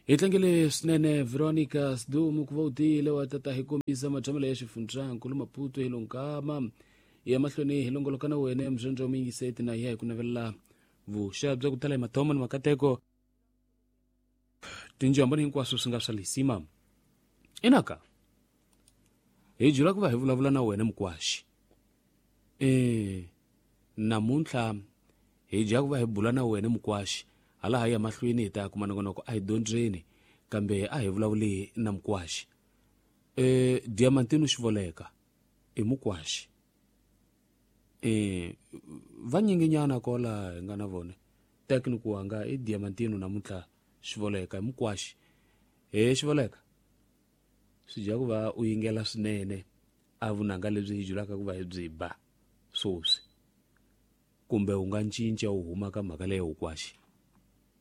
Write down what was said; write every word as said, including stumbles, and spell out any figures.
Itlangile snene Veronica Sdumu kuvotile watata hikombisa machamela ya xifundzha nkulu Maputo hilonkama ya mahlweni hilongolokana wene mzonjo mingi seti na ya kunavela vuxa bya kutala hi mathomo ni makateko tinjo ambani hinkwaswo swi nga swa lisima inaka hi jula ku va hi vulavula na wena mukwaxi eh namuntlha hi jula ku va hi bula na wena mukwaxi hala haya mahlweni hi ta kuma nongonoko a hi dyondzeni kambe a hi vulavuli na mukwaxi eh Diamantino Xivoleka i mukwaxi eh vanyengenyana kola hi nga na vone technical wanga i Diamantino namuntlha Xivoleka i mukwaxi eh Xivoleka swi dya ku va u yingela swinene a vunanga lebyi hi julaka ku va hi byi ba sosi kumbe u nga cinca u huma ka mhaka leyo ukwaxi